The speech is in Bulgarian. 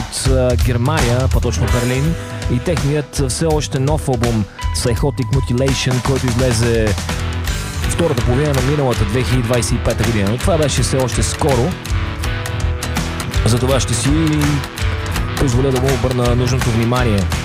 от Германия, по-точно Берлин, и техният все още нов албум Psychotic Mutilation, който излезе втората половина на миналата 2025 година. Но това беше все още скоро. Затова ще си позволя да му обърна нужното внимание.